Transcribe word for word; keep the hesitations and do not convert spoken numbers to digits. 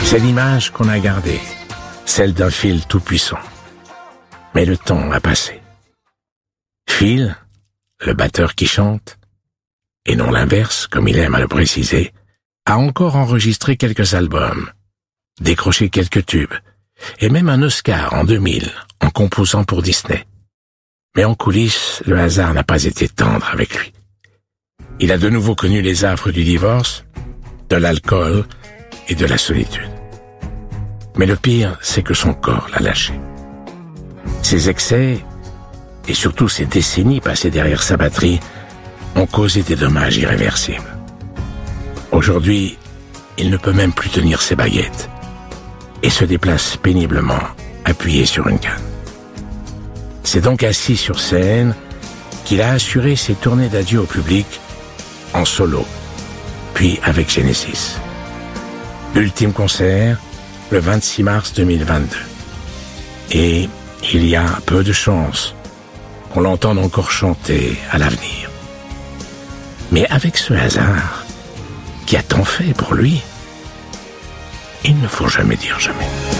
C'est l'image qu'on a gardée, celle d'un Phil tout-puissant. Mais le temps a passé. Phil, le batteur qui chante, et non l'inverse, comme il aime à le préciser, a encore enregistré quelques albums, décroché quelques tubes, et même un Oscar en deux mille, en composant pour Disney. Mais en coulisses, le hasard n'a pas été tendre avec lui. Il a de nouveau connu les affres du divorce, de l'alcool et de la solitude. Mais le pire, c'est que son corps l'a lâché. Ses excès, et surtout ses décennies passées derrière sa batterie, ont causé des dommages irréversibles. Aujourd'hui, il ne peut même plus tenir ses baguettes et se déplace péniblement, appuyé sur une canne. C'est donc assis sur scène qu'il a assuré ses tournées d'adieu au public en solo, puis avec Genesis. Ultime concert, le vingt-six mars deux mille vingt-deux. Et il y a peu de chances qu'on l'entende encore chanter à l'avenir. Mais avec ce hasard, qui a tant fait pour lui, il ne faut jamais dire jamais.